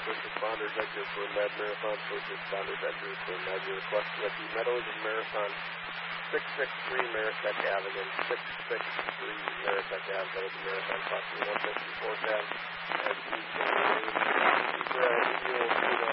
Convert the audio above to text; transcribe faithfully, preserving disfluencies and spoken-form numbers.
First responders, Edgar for Med Marathon. First responders, Edgar for Med. Your request at the Meadows of Marathon. six six three Marisec Ave again. six six three Marisec Ave. That is the Marathon Crossing one fifty-fourth Ave. As we go,